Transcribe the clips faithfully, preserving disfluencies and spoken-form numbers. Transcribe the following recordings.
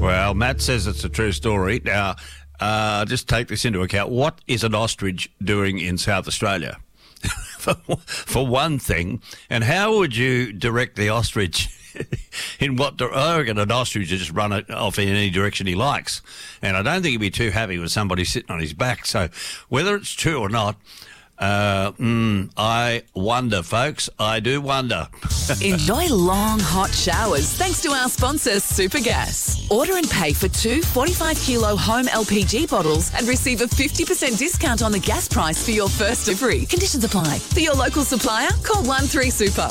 Well, Matt says it's a true story. Now, uh, just take this into account. What is an ostrich doing in South Australia? for, for one thing, and how would you direct the ostrich in what... Di- I reckon an ostrich would just run it off in any direction he likes. And I don't think he'd be too happy with somebody sitting on his back. So whether it's true or not, Uh, mm, I wonder, folks. I do wonder. Enjoy long, hot showers thanks to our sponsor, Supergas. Order and pay for two forty-five kilo home L P G bottles and receive a fifty percent discount on the gas price for your first delivery. Conditions apply. For your local supplier, call one three super.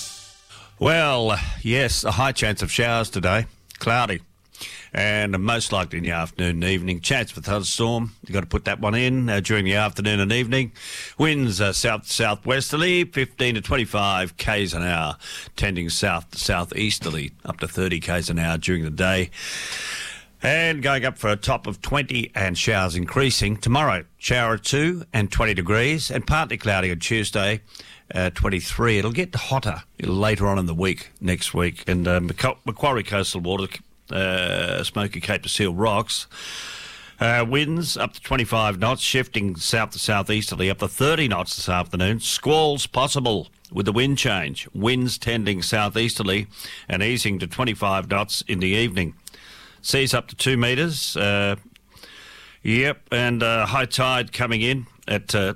Well, yes, a high chance of showers today. Cloudy. And most likely in the afternoon and evening. Chance for thunderstorm. You've got to put that one in uh, during the afternoon and evening. Winds uh, south-southwesterly, fifteen to twenty-five kays an hour. Tending south to southeasterly, up to thirty kays an hour during the day. And going up for a top of twenty and showers increasing. Tomorrow, shower at two and twenty degrees. And partly cloudy on Tuesday, uh, twenty-three. It'll get hotter later on in the week, next week. And uh, Macquarie Coastal Water... Uh, Smoky Cape to Seal Rocks. Uh, winds up to twenty-five knots, shifting south to southeasterly up to thirty knots this afternoon. Squalls possible with the wind change. Winds tending southeasterly and easing to twenty-five knots in the evening. Seas up to two metres. Uh, yep, and uh, high tide coming in at uh,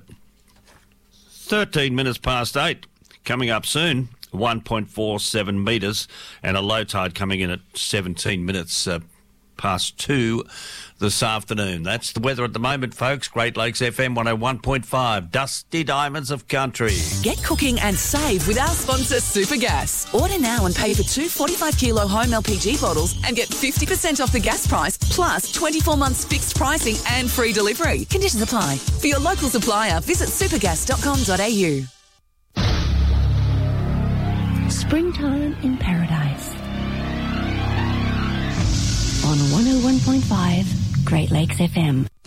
thirteen minutes past eight. Coming up soon. one point four seven metres, and a low tide coming in at seventeen minutes uh, past two this afternoon. That's the weather at the moment, folks. Great Lakes F M one oh one point five, Dusty Diamonds of Country. Get cooking and save with our sponsor, Supergas. Order now and pay for two forty-five kilo home L P G bottles and get fifty percent off the gas price, plus twenty-four months fixed pricing and free delivery. Conditions apply. For your local supplier, visit supergas dot com dot a u. Springtime in Paradise. On one oh one point five, Great Lakes F M.